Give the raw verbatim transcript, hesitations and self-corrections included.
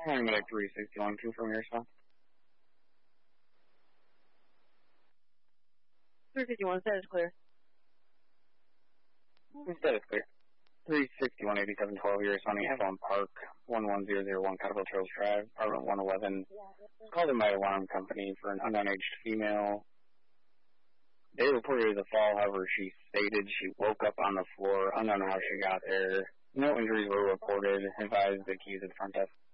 Paramedic three sixty-one, confirm your response. three fifty-one, status clear. Status clear. three sixty-one, eighty-seven twelve, you're responding Avalon Park, one one zero zero one, Cotterville Trails Drive, apartment one eleven. Called in my alarm company for an unknown aged female. They reported the fall, however, she stated she woke up on the floor, unknown how she got there. No injuries were reported. Advised the keys at the front desk.